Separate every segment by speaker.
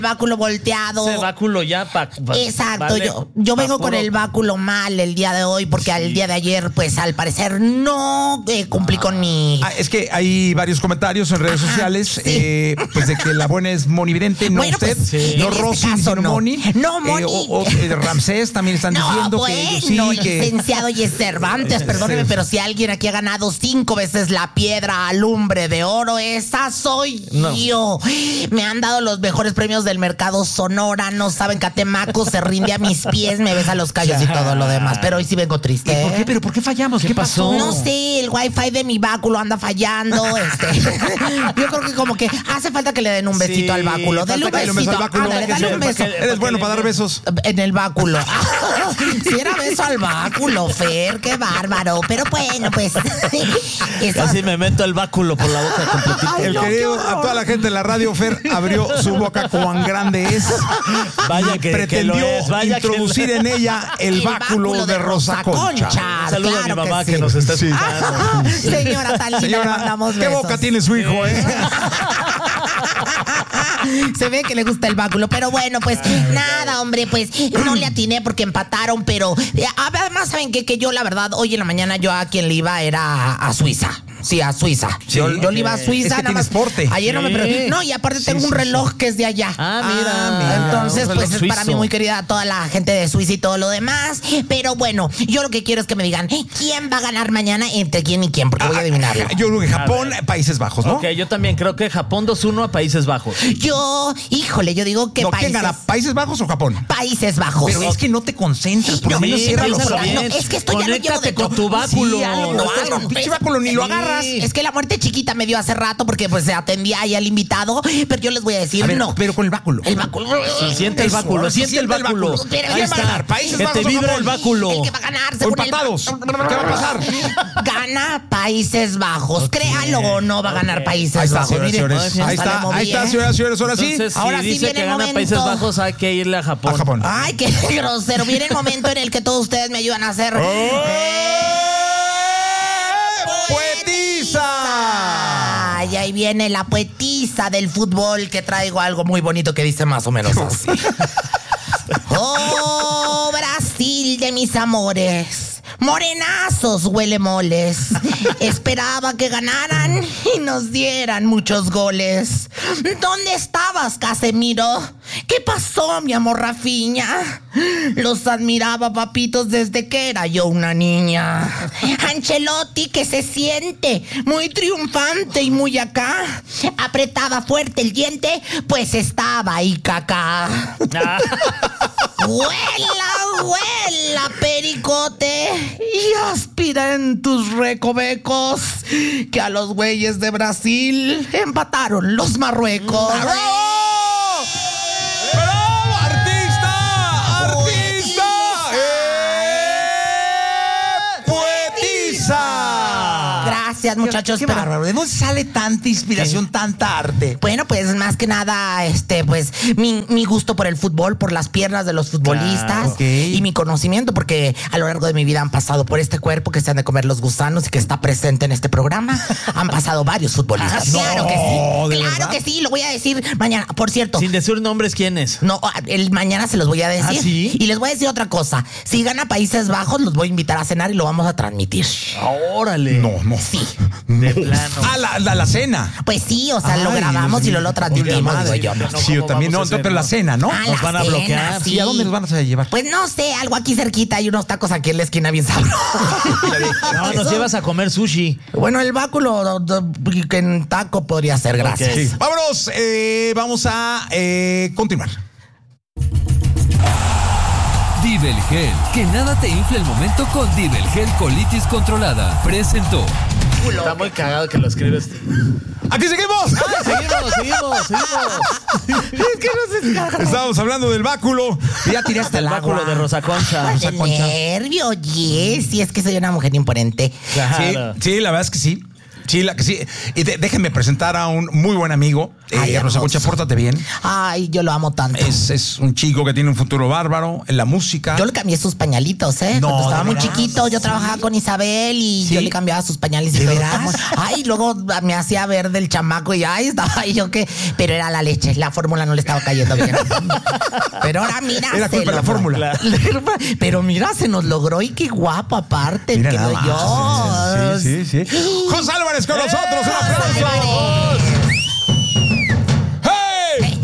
Speaker 1: báculo volteado.
Speaker 2: Ese báculo ya
Speaker 1: Exacto, vale, yo vengo con el báculo mal el día de hoy porque el día de ayer, pues al parecer no cumplí con mi...
Speaker 3: Es que hay varios comentarios en redes sociales, pues de que la buena es Moni Vidente, no
Speaker 1: bueno,
Speaker 3: usted,
Speaker 1: pues,
Speaker 3: no Rosy, sino
Speaker 1: no.
Speaker 3: Moni.
Speaker 1: No, Moni.
Speaker 3: Ramsés también están diciendo
Speaker 1: bueno,
Speaker 3: que sí,
Speaker 1: licenciado Yes Cervantes, perdóneme, pero si alguien aquí ha ganado 5 veces la piedra alumbre de oro, esa soy yo. Me han dado los mejores premios del mercado Sonora, no saben, Catemaco se rinde a mis pies, me besa los callos y todo lo demás, pero hoy sí vengo triste.
Speaker 3: ¿Por qué? ¿Pero por qué fallamos? ¿Qué pasó?
Speaker 1: No sé, el wifi de mi báculo anda fallando, yo creo que como que hace falta que le den un besito al báculo. Dale un besito. Dale un beso.
Speaker 3: Eres bueno para dar besos.
Speaker 1: En el báculo. Si era beso al báculo, Fer, qué bárbaro. Pero bueno, pues.
Speaker 2: Así me meto el báculo por la boca completita.
Speaker 3: El querido, a toda la gente de la radio, Fer abrió su boca cuán grande es.
Speaker 2: Vaya que
Speaker 3: pretendió
Speaker 2: lo es. Vaya
Speaker 3: introducir en ella el báculo de Rosa Concha.
Speaker 2: Un saludo a mi mamá que nos está escuchando.
Speaker 1: Señora tan linda, le mandamos besos.
Speaker 3: ¿Qué boca tiene su hijo,
Speaker 1: Se ve que le gusta el báculo, pero bueno, pues nada, hombre, pues no le atiné porque empataron, pero además, ¿saben qué? Que yo, la verdad, hoy en la mañana yo a quien le iba era a Suiza. Sí, a Suiza. Sí. Yo le iba a Suiza.
Speaker 3: Es que tienes porte.
Speaker 1: Ayer no me pregunté. No, y aparte tengo un reloj que es de allá.
Speaker 2: Mira.
Speaker 1: Entonces, pues es para mí muy querida toda la gente de Suiza y todo lo demás. Pero bueno, yo lo que quiero es que me digan quién va a ganar mañana, entre quién y quién, porque voy a adivinarlo.
Speaker 3: Yo creo que Japón, Países Bajos, ¿no?
Speaker 2: Ok, yo también creo que Japón 2-1 a Países Bajos.
Speaker 1: Yo digo que
Speaker 3: ¿Quién gana? ¿Países Bajos o Japón?
Speaker 1: Países Bajos.
Speaker 3: Pero es que no te concentras, por lo menos cierra los ojos.
Speaker 1: No, es que esto ya lo llevo
Speaker 2: Conéctate con tu báculo.
Speaker 3: No, pinche báculo ni lo agarras.
Speaker 1: Es que la muerte chiquita me dio hace rato porque pues se atendía ahí al invitado, pero yo les voy a decir no.
Speaker 3: Pero con el báculo.
Speaker 1: El báculo.
Speaker 2: Siente el báculo, siente el báculo.
Speaker 1: Ahí
Speaker 2: está.
Speaker 3: Países
Speaker 2: que
Speaker 3: Bajos
Speaker 2: te vibra el báculo.
Speaker 1: El que va a ganar,
Speaker 3: según empatados. ¿Qué va a pasar?
Speaker 1: Gana Países Bajos. Créalo o no va a ganar Países Bajos.
Speaker 3: Ahí está, señoras y señores, ahora sí.
Speaker 2: Entonces,
Speaker 1: ahora
Speaker 2: si
Speaker 1: sí
Speaker 2: dice
Speaker 1: viene
Speaker 2: que
Speaker 1: el
Speaker 2: gana
Speaker 1: momento.
Speaker 2: Países Bajos, hay que irle a Japón.
Speaker 1: Ay, qué grosero. Viene el momento en el que todos ustedes me ayudan a hacer...
Speaker 3: ¡Poetiza!
Speaker 1: Ay, ahí viene la poetisa del fútbol, que traigo algo muy bonito que dice más o menos así. Oh, Brasil de mis amores, morenazos huele moles. Esperaba que ganaran y nos dieran muchos goles. ¿Dónde estabas, Casemiro? ¿Qué pasó, mi amor Rafinha? Los admiraba, papitos, desde que era yo una niña. Ancelotti, que se siente muy triunfante y muy acá. Apretaba fuerte el diente, pues estaba ahí cacá. Huela, pericote, y aspira en tus recovecos, que a los güeyes de Brasil empataron los Marruecos.
Speaker 3: ¡Bravo! ¡Bravo, artista! ¡Artista! ¡Poetisa!
Speaker 1: Gracias, muchachos.
Speaker 3: Qué bárbaro. ¿De dónde sale tanta inspiración, tanta arte?
Speaker 1: Bueno, pues más que nada, pues mi gusto por el fútbol, por las piernas de los futbolistas, y mi conocimiento, porque a lo largo de mi vida han pasado por este cuerpo que se han de comer los gusanos y que está presente en este programa. Han pasado varios futbolistas. Claro que sí. Claro que sí, lo voy a decir mañana. Por cierto.
Speaker 2: Sin decir nombres, ¿quiénes?
Speaker 1: No, mañana se los voy a decir.
Speaker 2: ¿Sí?
Speaker 1: Y les voy a decir otra cosa. Si gana Países Bajos, los voy a invitar a cenar y lo vamos a transmitir.
Speaker 2: ¡Órale!
Speaker 3: No.
Speaker 1: Sí.
Speaker 2: De plano.
Speaker 3: La cena.
Speaker 1: Pues sí, o sea, lo grabamos y lo transmitimos, digo yo.
Speaker 3: Sí, yo también no, pero la cena, ¿no?
Speaker 2: Nos van a bloquear.
Speaker 1: Sí.
Speaker 3: ¿Y a dónde nos van a llevar?
Speaker 1: Pues no sé, algo aquí cerquita. Hay unos tacos aquí en la esquina bien sabrosos.
Speaker 2: No, nos llevas a comer sushi.
Speaker 1: Bueno, el báculo que en taco podría ser, gracias.
Speaker 3: Sí. Vámonos, vamos a continuar.
Speaker 4: Divelgel, que nada te infle el momento con Divelgel Colitis Controlada. Presentó.
Speaker 2: Está muy cagado que lo escribes.
Speaker 3: ¡Aquí seguimos!
Speaker 2: Seguimos.
Speaker 1: Es que no se caga.
Speaker 3: Estábamos hablando del báculo. Y ya tiraste el
Speaker 2: báculo
Speaker 3: agua.
Speaker 2: de Rosa Concha.
Speaker 1: De nervio, oye. Sí, es que soy una mujer imponente.
Speaker 2: Claro.
Speaker 3: Sí, la verdad es que sí. Chila, que sí. Y déjenme presentar a un muy buen amigo. Rosa Concha, pórtate bien.
Speaker 1: Ay, yo lo amo tanto.
Speaker 3: Es un chico que tiene un futuro bárbaro en la música.
Speaker 1: Yo le cambié sus pañalitos, ¿eh?
Speaker 3: No,
Speaker 1: Cuando estaba
Speaker 3: ¿de
Speaker 1: muy
Speaker 3: veras?
Speaker 1: chiquito, yo trabajaba con Isabel y
Speaker 3: ¿Sí?
Speaker 1: yo le cambiaba sus pañales.
Speaker 3: ¿De
Speaker 1: y todo.
Speaker 3: veras?
Speaker 1: Ay, luego me hacía ver del chamaco y ay, estaba ahí yo que... Pero era la leche, la fórmula no le estaba cayendo bien. Pero ahora mira,
Speaker 3: Era culpa de la fórmula.
Speaker 1: Pero mira, se nos logró y qué guapo aparte.
Speaker 3: Mira
Speaker 1: quedo
Speaker 3: nada
Speaker 1: yo.
Speaker 3: más. Sí. José Álvarez con nosotros, un aplauso. ¡Hey!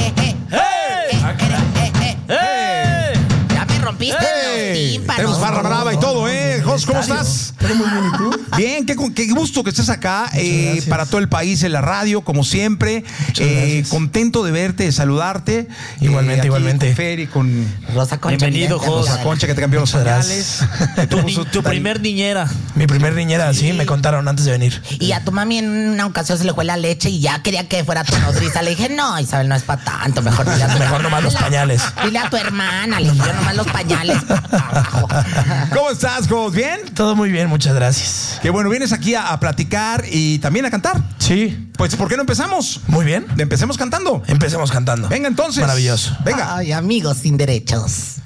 Speaker 1: Ya me rompiste los tímpanos.
Speaker 3: Tenemos barra brava y todo, ¿eh? Jos, ¿cómo estás?
Speaker 5: Todo muy bien, ¿y tú?
Speaker 3: Bien, qué gusto que estés acá para todo el país en la radio, como siempre.
Speaker 5: Gracias.
Speaker 3: Contento de verte, de saludarte.
Speaker 5: Igualmente,
Speaker 3: aquí
Speaker 5: igualmente.
Speaker 3: Con Fer y con
Speaker 1: Rosa Concha.
Speaker 2: Bienvenido,
Speaker 1: mira,
Speaker 2: Jos.
Speaker 3: Rosa Concha, que te cambió los
Speaker 5: Muchas
Speaker 3: pañales.
Speaker 5: gracias.
Speaker 2: Tu primer niñera.
Speaker 5: Mi primer niñera, sí, me contaron antes de venir.
Speaker 1: Y a tu mami en una ocasión se le fue la leche y ya quería que fuera tu nodriza. Le dije, no, Isabel, no es para tanto. Mejor dile a tu
Speaker 5: Mejor nomás los pañales.
Speaker 1: Dile a tu hermana, le dije, yo nomás los pañales.
Speaker 3: ¿Cómo estás, Jos? ¿Bien?
Speaker 5: Todo muy bien, muchas gracias.
Speaker 3: Qué bueno, vienes aquí a platicar y también a cantar.
Speaker 5: Sí,
Speaker 3: Pues, ¿por qué no empezamos?
Speaker 5: muy bien.
Speaker 3: Empecemos cantando.
Speaker 5: Empecemos cantando.
Speaker 3: Venga, entonces.
Speaker 5: Maravilloso.
Speaker 3: Venga.
Speaker 1: Ay, amigos sin derechos.